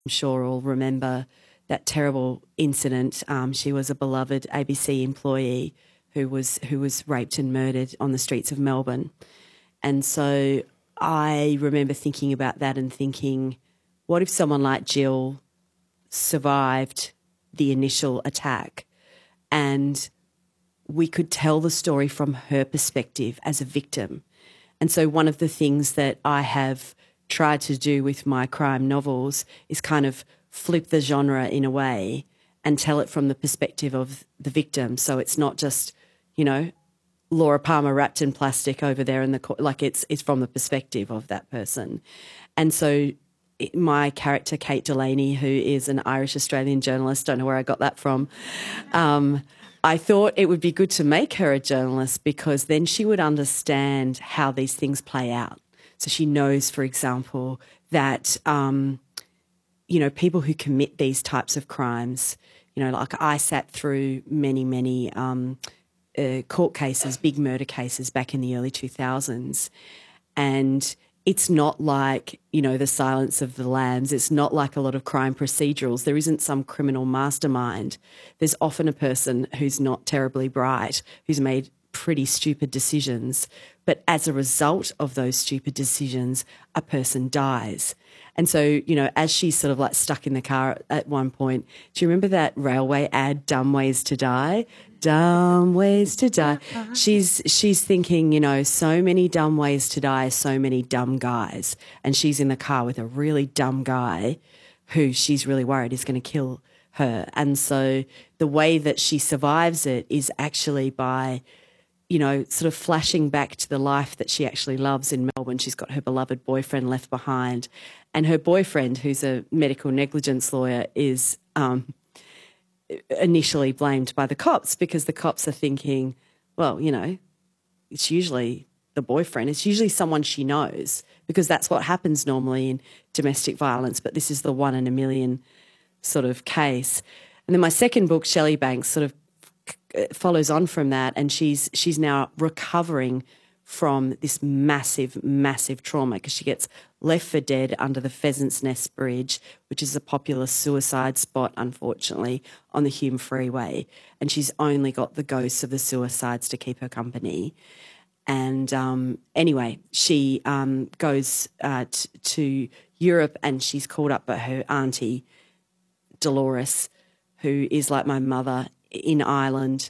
sure all remember that terrible incident. She was a beloved ABC employee who was raped and murdered on the streets of Melbourne. And so I remember thinking about that and thinking, what if someone like Jill survived the initial attack and we could tell the story from her perspective as a victim? And so one of the things that I have tried to do with my crime novels is kind of flip the genre in a way and tell it from the perspective of the victim. So it's not just, you know, Laura Palmer wrapped in plastic over there in the like it's from the perspective of that person. And so my character, Kate Delaney, who is an Irish-Australian journalist, don't know where I got that from, I thought it would be good to make her a journalist because then she would understand how these things play out. So she knows, for example, that, you know, people who commit these types of crimes, you know, like I sat through many court cases, big murder cases back in the early 2000s. And it's not like, you know, The Silence of the Lambs. It's not like a lot of crime procedurals. There isn't some criminal mastermind. There's often a person who's not terribly bright, who's made pretty stupid decisions. But as a result of those stupid decisions, a person dies. And so, you know, as she's sort of like stuck in the car at one point, do you remember that railway ad, Dumb Ways to Die? Dumb ways to die. She's thinking, you know, so many dumb ways to die, so many dumb guys. And she's in the car with a really dumb guy who she's really worried is going to kill her. And so the way that she survives it is actually by, you know, sort of flashing back to the life that she actually loves in Melbourne. She's got her beloved boyfriend left behind. And her boyfriend, who's a medical negligence lawyer, is initially blamed by the cops because the cops are thinking, well, you know, it's usually the boyfriend. It's usually someone she knows because that's what happens normally in domestic violence, but this is the 1 in a million sort of case. And then my second book, Shelley Banks, sort of follows on from that, and she's now recovering from this massive trauma because she gets left for dead under the Pheasants Nest Bridge, which is a popular suicide spot, unfortunately, on the Hume Freeway. And she's only got the ghosts of the suicides to keep her company. And anyway, she goes to Europe and she's called up by her auntie, Dolores, who is like my mother in Ireland,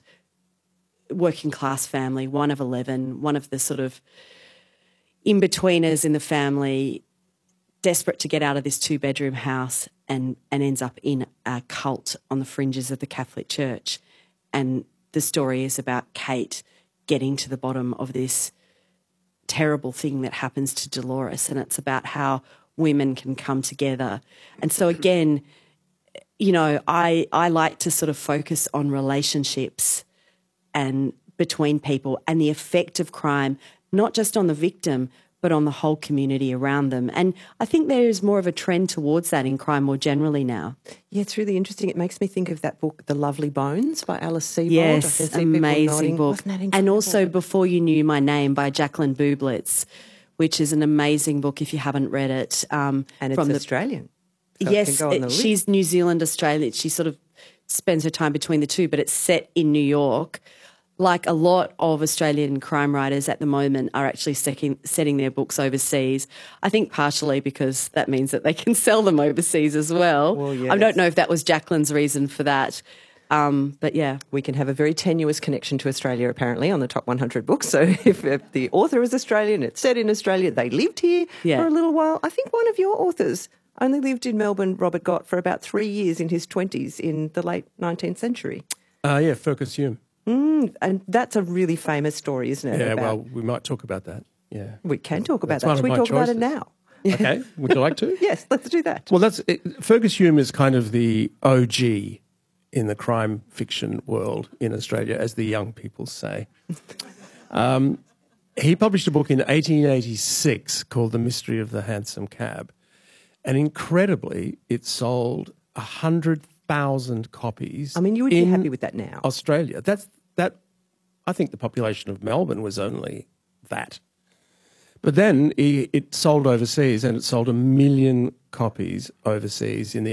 working class family, one of 11, one of the sort of in-betweeners in the family, desperate to get out of this 2-bedroom house and ends up in a cult on the fringes of the Catholic Church. And the story is about Kate getting to the bottom of this terrible thing that happens to Dolores, and it's about how women can come together. And so again, you know, I like to sort of focus on relationships and between people and the effect of crime, not just on the victim, but on the whole community around them. And I think there is more of a trend towards that in crime more generally now. Yeah, it's really interesting. It makes me think of that book, The Lovely Bones by Alice Sebold. Yes, amazing book. And also Before You Knew My Name by Jacqueline Bublitz, which is an amazing book if you haven't read it. And it's Australian. So yes, she's New Zealand, Australia. She sort of spends her time between the two, but it's set in New York. Like a lot of Australian crime writers at the moment are actually setting their books overseas. I think partially because that means that they can sell them overseas as well. Well, yes. I don't know if that was Jacqueline's reason for that. But yeah. We can have a very tenuous connection to Australia apparently on the top 100 books. So if the author is Australian, it's set in Australia, they lived here for a little while. I think one of your authors only lived in Melbourne, Robert Gott, for about 3 years in his 20s in the late 19th century. Yeah, Fergus Hume. And that's a really famous story, isn't it? Yeah, well, we might talk about that. Yeah, we can talk about that. Should we talk about it now? Okay, would you like to? Yes, let's do that. Well, Fergus Hume is kind of the OG in the crime fiction world in Australia, as the young people say. He published a book in 1886 called The Mystery of the Hansom Cab, and incredibly, it sold 100,000 copies. I mean, you would be happy with that now. Australia. I think the population of Melbourne was only that. But then it sold overseas, and it sold 1 million copies overseas in the